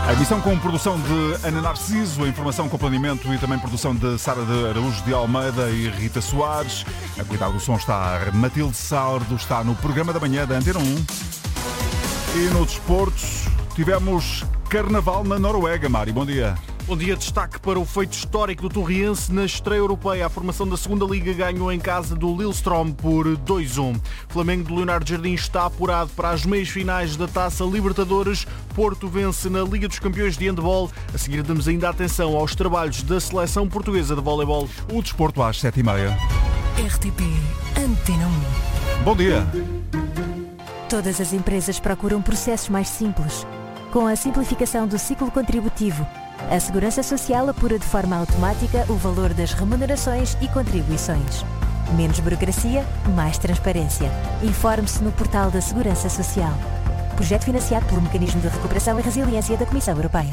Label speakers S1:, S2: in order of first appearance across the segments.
S1: A emissão com produção de Ana Narciso, a informação com planeamento e também produção de Sara de Araújo de Almeida e Rita Soares. A qualidade do som está a Matilde Sardo, está no programa da manhã da Antena 1. E no desporto tivemos Carnaval na Noruega. Mari, bom dia.
S2: Bom dia, destaque para o feito histórico do Torriense na estreia europeia. A formação da segunda Liga ganhou em casa do Lillestrøm por 2-1. Flamengo de Leonardo Jardim está apurado para as meias finais da Taça Libertadores. Porto vence na Liga dos Campeões de Handball. A seguir damos ainda atenção aos trabalhos da seleção portuguesa de voleibol.
S1: O desporto às 7h30.
S3: RTP Antena 1.
S1: Bom dia.
S3: Todas as empresas procuram processos mais simples. Com a simplificação do ciclo contributivo, a Segurança Social apura de forma automática o valor das remunerações e contribuições. Menos burocracia, mais transparência. Informe-se no portal da Segurança Social. Projeto financiado pelo Mecanismo de Recuperação e Resiliência da Comissão Europeia.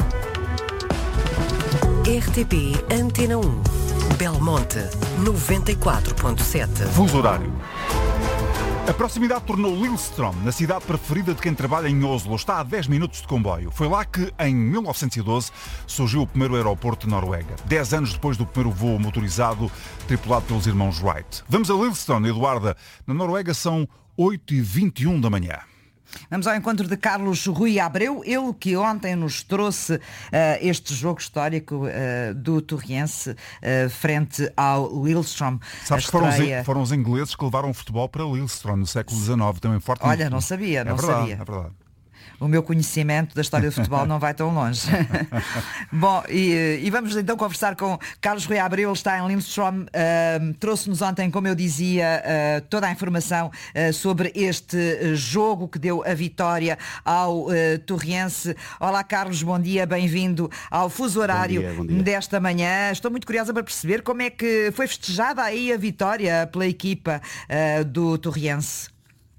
S4: RTP Antena 1. Belmonte 94.7.
S1: Fuso horário. A proximidade tornou Lillestrøm na cidade preferida de quem trabalha em Oslo. Está a 10 minutos de comboio. Foi lá que, em 1912, surgiu o primeiro aeroporto de Noruega. 10 anos depois do primeiro voo motorizado tripulado pelos irmãos Wright. Vamos a Lillestrøm, Eduarda. Na Noruega são 8h21 da manhã.
S5: Vamos ao encontro de Carlos Rui Abreu, ele que ontem nos trouxe este jogo histórico do Torriense frente ao Lillestrøm.
S1: Sabes que foram os ingleses que levaram o futebol para Lillestrøm no século XIX, também forte.
S5: Olha, não sabia, não sabia.
S1: É verdade.
S5: O meu conhecimento da história do futebol não vai tão longe. Bom, e vamos então conversar com Carlos Rui Abreu. Ele está em Lillestrøm. Trouxe-nos ontem, como eu dizia, toda a informação sobre este jogo que deu a vitória ao Torriense. Olá, Carlos, bom dia, bem-vindo ao fuso horário
S6: bom dia.
S5: Desta manhã. Estou muito curiosa para perceber como é que foi festejada aí a vitória pela equipa do Torriense.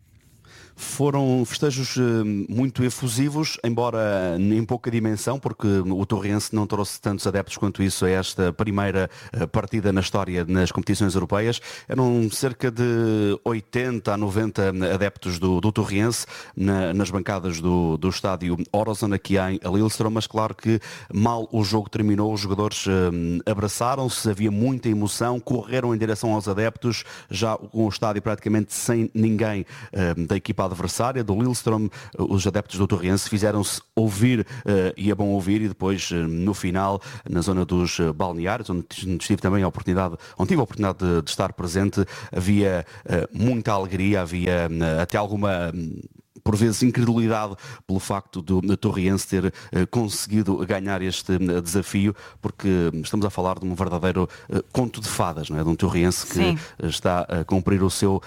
S6: Foram festejos muito efusivos, embora em pouca dimensão, porque o Torriense não trouxe tantos adeptos quanto isso a esta primeira partida na história nas competições europeias. Eram cerca de 80 a 90 adeptos do Torriense nas bancadas do estádio Orozon, aqui em Lillestrøm, mas claro que mal o jogo terminou, os jogadores abraçaram-se, havia muita emoção, correram em direção aos adeptos, já com o estádio praticamente sem ninguém da equipa adversária, do Lillestrøm. Os adeptos do Torriense fizeram-se ouvir e é bom ouvir, e depois no final, na zona dos balneários, onde tive também a oportunidade, onde tive a oportunidade de estar presente, havia muita alegria, havia até alguma, por vezes, incredulidade pelo facto do Torriense ter conseguido ganhar este desafio, porque estamos a falar de um verdadeiro conto de fadas, não é? De um Torriense que
S5: Sim.
S6: está a cumprir o seu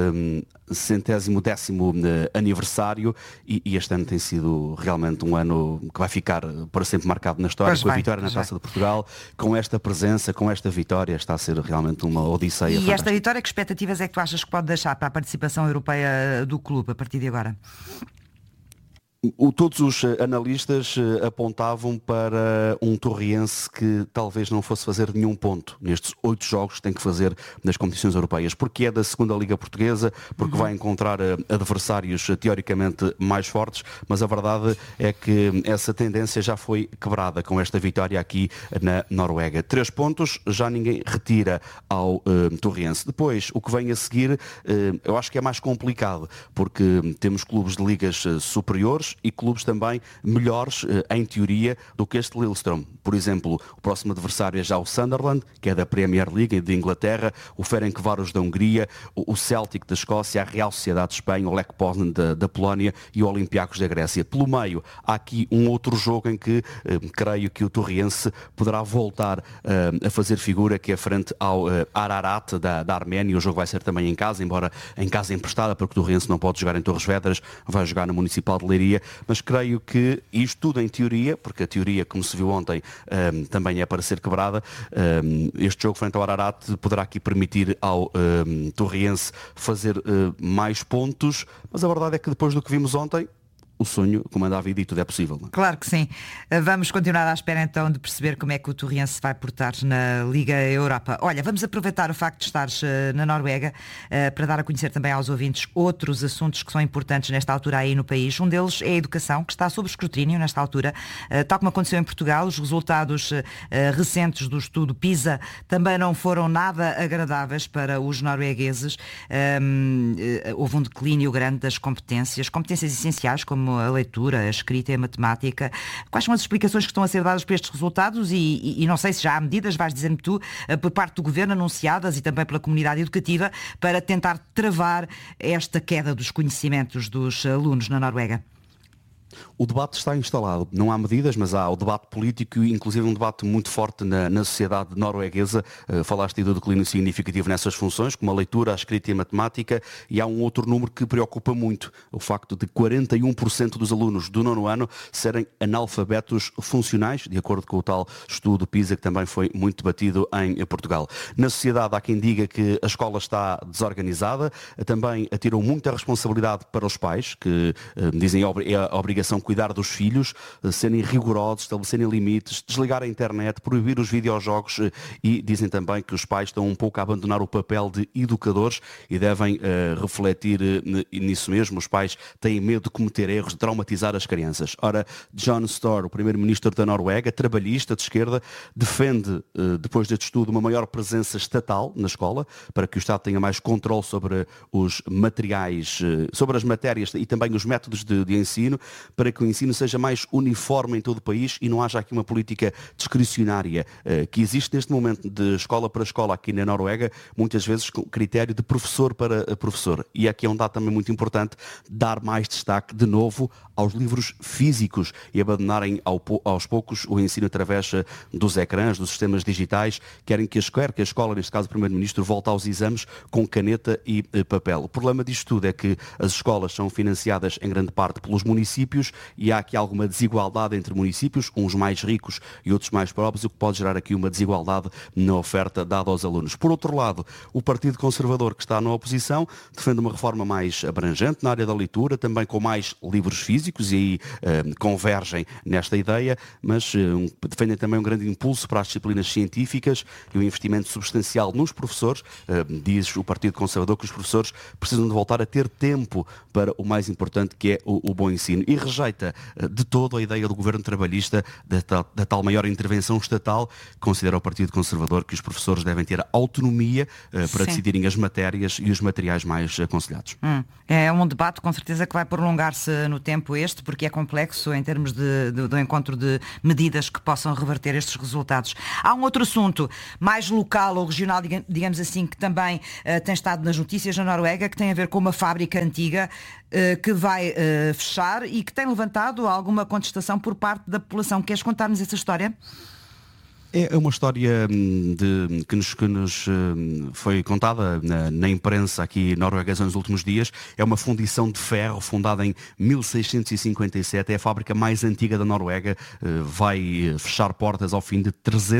S6: 110º aniversário, e este ano tem sido realmente um ano que vai ficar para sempre marcado na história,
S5: Pois
S6: com a
S5: vai,
S6: vitória na
S5: pois
S6: Taça de Portugal, com esta presença, com esta vitória, está a ser realmente uma odisseia
S5: E
S6: fantástica.
S5: esta vitória, que expectativas é que tu achas que pode deixar para a participação europeia do clube a partir de agora?
S6: Todos os analistas apontavam para um Torriense que talvez não fosse fazer nenhum ponto nestes 8 jogos que tem que fazer nas competições europeias, porque é da segunda Liga Portuguesa, porque vai encontrar adversários teoricamente mais fortes, mas a verdade é que essa tendência já foi quebrada com esta vitória aqui na Noruega. 3 pontos, já ninguém retira ao Torriense. Depois, o que vem a seguir, eu acho que é mais complicado, porque temos clubes de ligas superiores e clubes também melhores, em teoria, do que este Lillestrøm. Por exemplo, o próximo adversário é já o Sunderland, que é da Premier League de Inglaterra, o Ferencváros da Hungria, o Celtic da Escócia, a Real Sociedade de Espanha, o Lech Poznan da Polónia e o Olympiacos da Grécia. Pelo meio, há aqui um outro jogo em que creio que o Torriense poderá voltar a fazer figura, que é frente ao Ararat da Arménia. O jogo vai ser também em casa, embora em casa emprestada, porque o Torriense não pode jogar em Torres Vedras, vai jogar no Municipal de Leiria. Mas creio que isto tudo em teoria, porque a teoria, como se viu ontem, também é para ser quebrada. Este jogo frente ao Ararat poderá aqui permitir ao Torriense fazer mais pontos, mas a verdade é que depois do que vimos ontem, o sonho, como andava e tudo é possível. Não é?
S5: Claro que sim. Vamos continuar à espera então de perceber como é que o Torriense vai portar na Liga Europa. Olha, vamos aproveitar o facto de estares na Noruega para dar a conhecer também aos ouvintes outros assuntos que são importantes nesta altura aí no país. Um deles é a educação, que está sob escrutínio nesta altura, tal como aconteceu em Portugal. Os resultados recentes do estudo PISA também não foram nada agradáveis para os noruegueses. Houve um declínio grande das competências essenciais como a leitura, a escrita e a matemática. Quais são as explicações que estão a ser dadas para estes resultados e não sei se já há medidas, vais dizer-me tu, por parte do Governo anunciadas e também pela comunidade educativa para tentar travar esta queda dos conhecimentos dos alunos na Noruega?
S6: O debate está instalado. Não há medidas, mas há o debate político, inclusive um debate muito forte na sociedade norueguesa. Falaste do declínio significativo nessas funções, como a leitura, a escrita e a matemática, e há um outro número que preocupa muito, o facto de 41% dos alunos do 9º ano serem analfabetos funcionais, de acordo com o tal estudo PISA, que também foi muito debatido em Portugal. Na sociedade há quem diga que a escola está desorganizada, também atiram muita responsabilidade para os pais, que dizem é a obrigação cuidar dos filhos, serem rigorosos, estabelecerem limites, desligar a internet, proibir os videojogos e dizem também que os pais estão um pouco a abandonar o papel de educadores e devem refletir nisso mesmo. Os pais têm medo de cometer erros, de traumatizar as crianças. Ora, Jon Støre, o primeiro-ministro da Noruega, trabalhista de esquerda, defende, depois deste estudo, uma maior presença estatal na escola, para que o Estado tenha mais controle sobre os materiais, sobre as matérias e também os métodos de ensino, para que o ensino seja mais uniforme em todo o país e não haja aqui uma política discricionária que existe neste momento de escola para escola aqui na Noruega, muitas vezes com critério de professor para professor. E aqui é um dado também muito importante, dar mais destaque de novo aos livros físicos e abandonarem aos poucos o ensino através dos ecrãs, dos sistemas digitais. Querem que a escola, neste caso o Primeiro-Ministro, volte aos exames com caneta e papel. O problema disto tudo é que as escolas são financiadas em grande parte pelos municípios e há aqui alguma desigualdade entre municípios, uns mais ricos e outros mais pobres, o que pode gerar aqui uma desigualdade na oferta dada aos alunos. Por outro lado, o Partido Conservador, que está na oposição, defende uma reforma mais abrangente na área da leitura, também com mais livros físicos, e aí convergem nesta ideia, mas defendem também um grande impulso para as disciplinas científicas e um investimento substancial nos professores. Diz o Partido Conservador que os professores precisam de voltar a ter tempo para o mais importante, que é o bom ensino. E rejeita de todo a ideia do governo trabalhista da tal maior intervenção estatal. Considera o Partido Conservador que os professores devem ter autonomia para decidirem as matérias e os materiais mais aconselhados.
S5: É um debate com certeza que vai prolongar-se no tempo porque é complexo em termos do encontro de medidas que possam reverter estes resultados. Há um outro assunto mais local ou regional, digamos assim, que também tem estado nas notícias na Noruega, que tem a ver com uma fábrica antiga que vai fechar e que tem levantado alguma contestação por parte da população. Queres contar-nos essa história?
S6: É uma história que nos foi contada na imprensa aqui norueguesa nos últimos dias. É uma fundição de ferro fundada em 1657. É a fábrica mais antiga da Noruega. Vai fechar portas ao fim de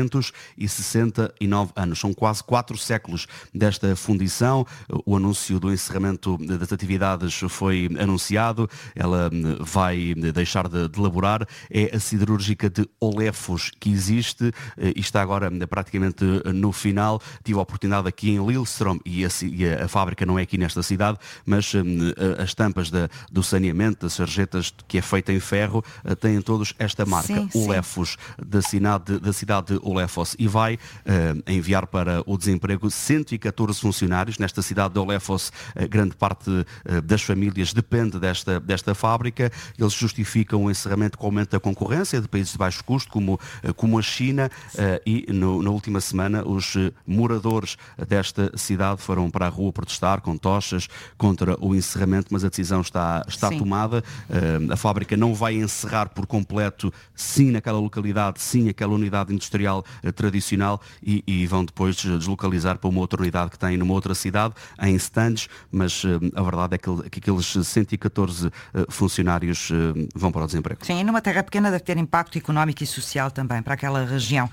S6: 369 anos. São quase 4 séculos desta fundição. O anúncio do encerramento das atividades foi anunciado. Ela vai deixar de laborar. É a siderúrgica de Olefos que existe e está agora praticamente no final. Tive a oportunidade aqui em Lillestrøm e a fábrica não é aqui nesta cidade, mas as tampas do saneamento, das sarjetas que é feita em ferro, têm todos esta marca, Olefos, da cidade de Olefos, e vai enviar para o desemprego 114 funcionários. Nesta cidade de Olefos, grande parte das famílias depende desta fábrica. Eles justificam o encerramento com o aumento da concorrência de países de baixo custo, como a China, e na última semana os moradores desta cidade foram para a rua protestar com tochas contra o encerramento, mas a decisão está tomada. A fábrica não vai encerrar por completo, sim naquela localidade, sim aquela unidade industrial tradicional, e vão depois deslocalizar para uma outra unidade que tem numa outra cidade, em Stange, mas a verdade é que aqueles 114 funcionários vão para o desemprego.
S5: Sim, e numa terra pequena deve ter impacto económico e social também para aquela região.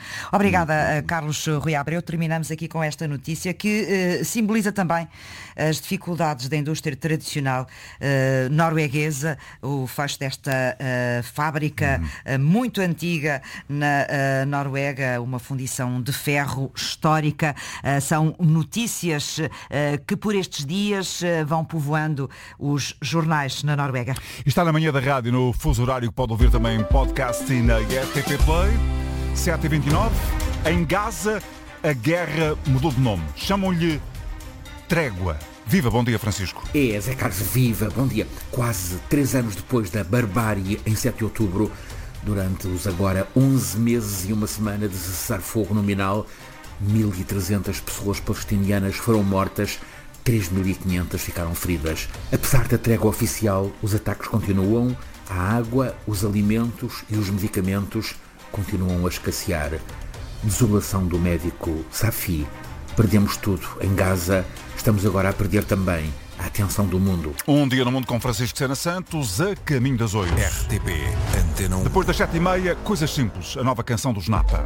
S5: Obrigada, Carlos Rui Abreu. Terminamos aqui com esta notícia que simboliza também as dificuldades da indústria tradicional norueguesa, o fecho desta fábrica muito antiga na Noruega, uma fundição de ferro histórica. São notícias que por estes dias vão povoando os jornais na Noruega.
S1: E está na manhã da rádio, no fuso horário, que pode ouvir também em podcast e na RTP Play. 7h29. Em Gaza, a guerra mudou de nome. Chamam-lhe Trégua. Viva, bom dia, Francisco.
S7: Zé Carlos, viva, bom dia. Quase 3 anos depois da barbárie, em 7 de outubro, durante os agora 11 meses e uma semana de cessar-fogo nominal, 1.300 pessoas palestinianas foram mortas, 3.500 ficaram feridas. Apesar da trégua oficial, os ataques continuam, a água, os alimentos e os medicamentos continuam a escassear. Desolação do médico Safi. Perdemos tudo em Gaza, estamos agora a perder também a atenção do mundo.
S1: Um dia no mundo com Francisco Sena Santos, a caminho das 8.
S8: RTP Antena 1.
S1: Depois das 7h30, Coisas Simples, a nova canção dos Napa.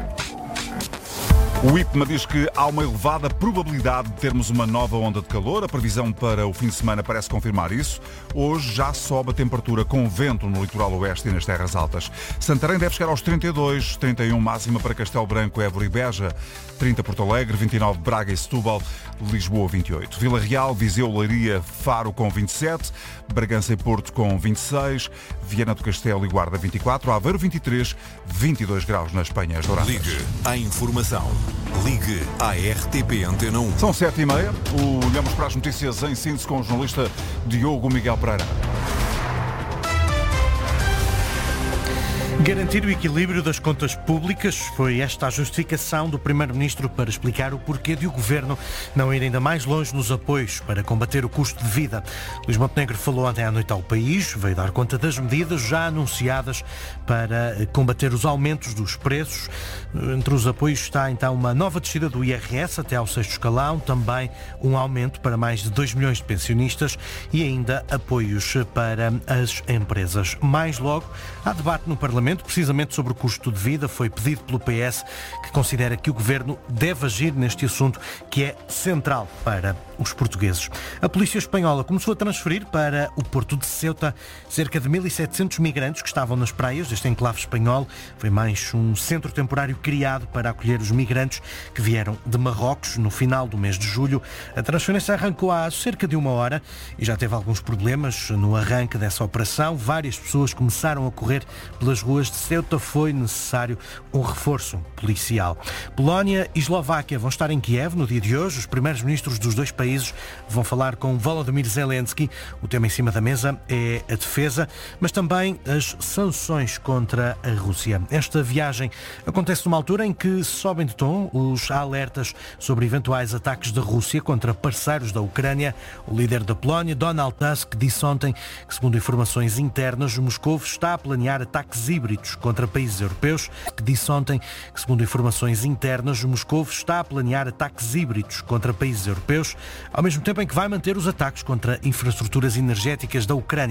S1: O IPMA diz que há uma elevada probabilidade de termos uma nova onda de calor. A previsão para o fim de semana parece confirmar isso. Hoje já sobe a temperatura com vento no litoral oeste e nas terras altas. Santarém deve chegar aos 32, 31 máxima para Castelo Branco, Évora e Beja, 30 Porto Alegre, 29 Braga e Setúbal, Lisboa 28. Vila Real, Viseu, Leiria, Faro com 27, Bragança e Porto com 26, Viana do Castelo e Guarda 24, Aveiro 23, 22 graus nas Penhas Douradas.
S8: Ligue à informação. Ligue à RTP Antena 1.
S1: São 7h30. Olhamos para as notícias em síntese com o jornalista Diogo Miguel Pereira.
S9: Garantir o equilíbrio das contas públicas foi esta a justificação do Primeiro-Ministro para explicar o porquê de o Governo não ir ainda mais longe nos apoios para combater o custo de vida. Luís Montenegro falou ontem à noite ao país, veio dar conta das medidas já anunciadas para combater os aumentos dos preços. Entre os apoios está então uma nova descida do IRS até ao 6º escalão, também um aumento para mais de 2 milhões de pensionistas e ainda apoios para as empresas. Mais logo, há debate no Parlamento precisamente sobre o custo de vida. Foi pedido pelo PS, que considera que o Governo deve agir neste assunto que é central para os portugueses. A polícia espanhola começou a transferir para o porto de Ceuta cerca de 1.700 migrantes que estavam nas praias deste enclave espanhol. Foi mais um centro temporário criado para acolher os migrantes que vieram de Marrocos no final do mês de julho. A transferência arrancou há cerca de 1 hora e já teve alguns problemas no arranque dessa operação. Várias pessoas começaram a correr pelas ruas de Ceuta. Foi necessário um reforço policial. Polónia e Eslováquia vão estar em Kiev no dia de hoje. Os primeiros ministros dos dois países vão falar com Volodymyr Zelensky. O tema em cima da mesa é a defesa, mas também as sanções contra a Rússia. Esta viagem acontece numa altura em que sobem de tom os alertas sobre eventuais ataques da Rússia contra parceiros da Ucrânia. O líder da Polónia, Donald Tusk, disse ontem que, segundo informações internas, Moscou está a planear ataques híbridos contra países europeus. Ao mesmo tempo em que vai manter os ataques contra infraestruturas energéticas da Ucrânia.